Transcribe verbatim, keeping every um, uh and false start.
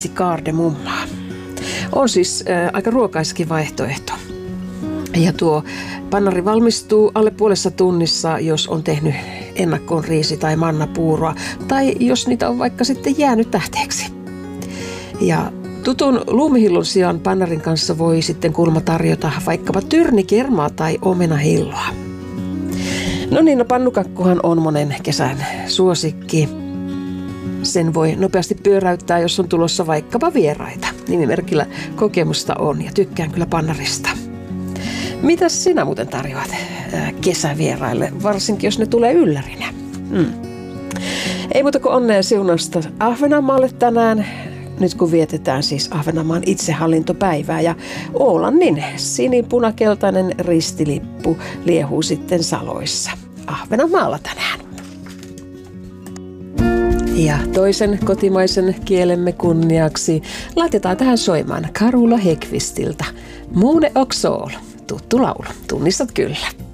kaardemummaa. On siis äh, aika ruokaiskin vaihtoehto. Ja tuo pannari valmistuu alle puolessa tunnissa, jos on tehnyt ennakkoon riisi- tai mannapuuroa, tai jos niitä on vaikka sitten jäänyt tähteeksi. Ja tutun luumihillon sijaan pannarin kanssa voi sitten kuulemma tarjota vaikkapa tyrnikermaa tai omenahilloa. No niin, no pannukakkuhan on monen kesän suosikki. Sen voi nopeasti pyöräyttää, jos on tulossa vaikkapa vieraita. Nimimerkillä kokemusta on ja tykkään kyllä pannarista. Mitäs sinä muuten tarjoat kesävieraille, varsinkin jos ne tulee yllärinä? Hmm. Ei muuta kuin onnea siunausta Ahvenanmaalle tänään, nyt kun vietetään siis Ahvenanmaan itsehallintopäivää. Ja Ålannin sinipunakeltainen ristilippu liehuu sitten saloissa Ahvenanmaalla tänään. Ja toisen kotimaisen kielemme kunniaksi laitetaan tähän soimaan Karula Häggkvistiltä Mune och sol. Tuttu laulu, tunnistat kyllä.